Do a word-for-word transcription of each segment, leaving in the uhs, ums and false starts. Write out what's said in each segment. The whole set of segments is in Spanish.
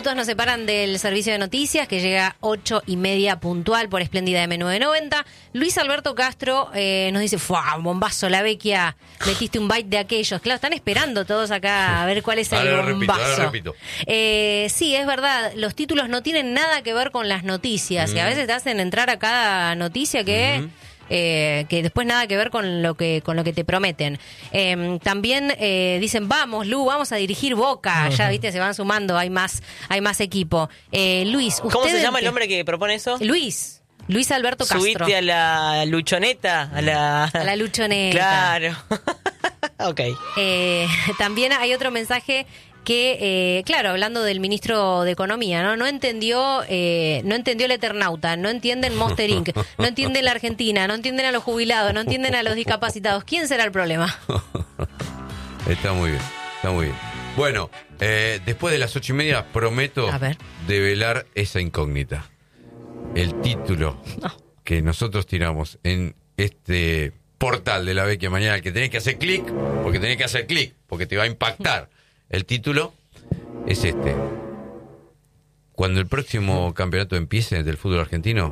minutos nos separan del servicio de noticias, que llega ocho y media puntual por Espléndida M novecientos noventa. Luis Alberto Castro eh, nos dice, ¡fua! Bombazo, la Vecchia, metiste un byte de aquellos. Claro, están esperando todos acá a ver cuál es el ahora bombazo. Repito, ahora repito. Eh, sí, es verdad, los títulos no tienen nada que ver con las noticias, mm. y a veces te hacen entrar a cada noticia que... Mm. Eh, que después nada que ver con lo que con lo que te prometen. Eh, también eh, dicen, vamos, Lu, vamos a dirigir Boca. Uh-huh. Ya, viste, se van sumando, hay más hay más equipo. Eh, Luis, ¿cómo se llama el hombre que propone eso? Luis. Luis Alberto Castro. Subiste a la luchoneta. A la, a la luchoneta. Claro. Ok. Eh, también hay otro mensaje que, eh, claro, hablando del ministro de Economía, ¿no? No entendió, eh, no entendió el Eternauta, no entienden Monster incorporated, no entienden la Argentina, no entienden a los jubilados, no entienden a los discapacitados. ¿Quién será el problema? Está muy bien, está muy bien. Bueno, eh, después de las ocho y media prometo develar esa incógnita. El título no. que nosotros tiramos en este portal de la Vecchia mañana, que tenés que hacer clic, porque tenés que hacer clic, porque te va a impactar. El título es este. Cuando el próximo campeonato empiece del fútbol argentino,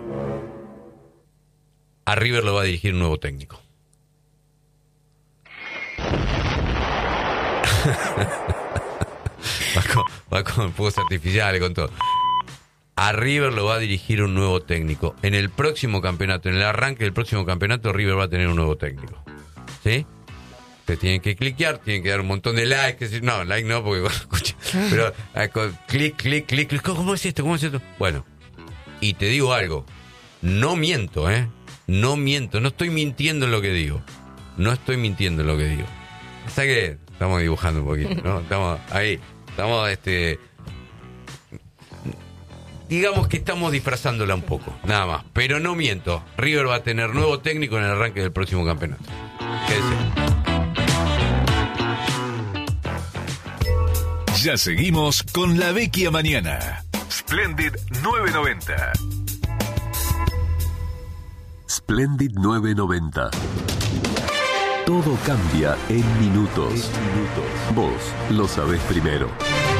a River lo va a dirigir un nuevo técnico. va, con, va con fuegos artificiales, con todo. A River lo va a dirigir un nuevo técnico. En el próximo campeonato, en el arranque del próximo campeonato, River va a tener un nuevo técnico. ¿Sí? Ustedes tienen que cliquear, tienen que dar un montón de likes. No, like no, porque escucha. Pero clic, clic, clic, clic. ¿Cómo es esto? ¿Cómo es esto? Bueno, y te digo algo. No miento, ¿eh? No miento. No estoy mintiendo en lo que digo. No estoy mintiendo en lo que digo. O sea que estamos dibujando un poquito, ¿no? Estamos ahí. Estamos, este... digamos que estamos disfrazándola un poco, nada más. Pero no miento. River va a tener nuevo técnico en el arranque del próximo campeonato. Quédese. Ya seguimos con la Vecchia Mañana. Splendid novecientos noventa. Splendid novecientos noventa. Todo cambia en minutos. minutos. Vos lo sabés primero.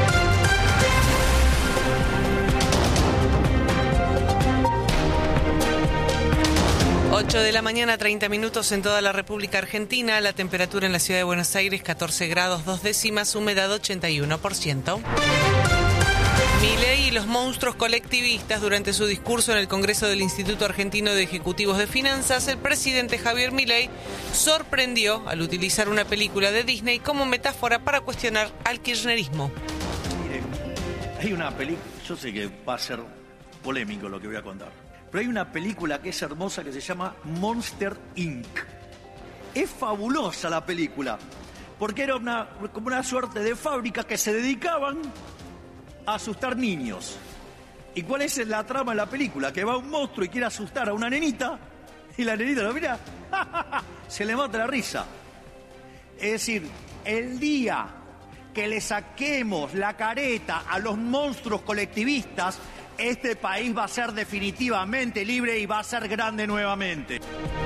ocho de la mañana, treinta minutos en toda la República Argentina. La temperatura en la ciudad de Buenos Aires, catorce grados, dos décimas, humedad ochenta y uno por ciento. Milei y los monstruos colectivistas. Durante su discurso en el Congreso del Instituto Argentino de Ejecutivos de Finanzas, el presidente Javier Milei sorprendió al utilizar una película de Disney como metáfora para cuestionar al kirchnerismo. Mire, hay una película, yo sé que va a ser polémico lo que voy a contar, pero hay una película que es hermosa que se llama Monster incorporated. Es fabulosa la película, porque era una, como una suerte de fábrica que se dedicaban a asustar niños. ¿Y cuál es la trama de la película? Que va un monstruo y quiere asustar a una nenita, y la nenita lo mira, se le mata la risa. Es decir, el día que le saquemos la careta a los monstruos colectivistas, este país va a ser definitivamente libre y va a ser grande nuevamente.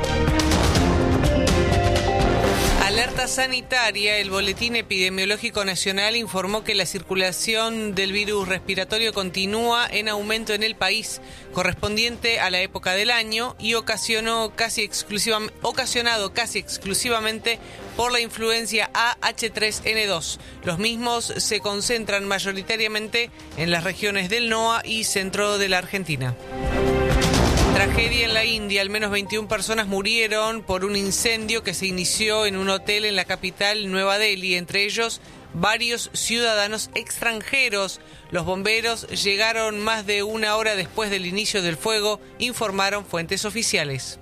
Alerta sanitaria. El Boletín Epidemiológico Nacional informó que la circulación del virus respiratorio continúa en aumento en el país, correspondiente a la época del año y ocasionó casi exclusivamente, ocasionado casi exclusivamente por la influencia A H tres N dos. Los mismos se concentran mayoritariamente en las regiones del N O A y centro de la Argentina. Tragedia en la India. Al menos veintiuna personas murieron por un incendio que se inició en un hotel en la capital, Nueva Delhi. Entre ellos, varios ciudadanos extranjeros. Los bomberos llegaron más de una hora después del inicio del fuego, informaron fuentes oficiales.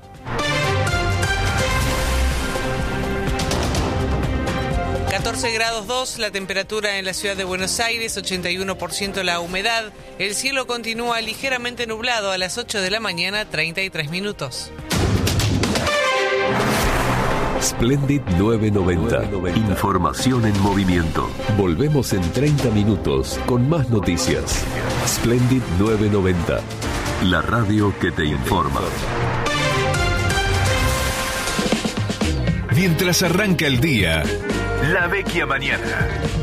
catorce grados dos, la temperatura en la ciudad de Buenos Aires, ochenta y uno por ciento la humedad. El cielo continúa ligeramente nublado a las ocho de la mañana, treinta y tres minutos. Splendid novecientos noventa. Información en movimiento. Volvemos en treinta minutos con más noticias. Splendid novecientos noventa. La radio que te informa. Mientras arranca el día, la Vecchia Mañana.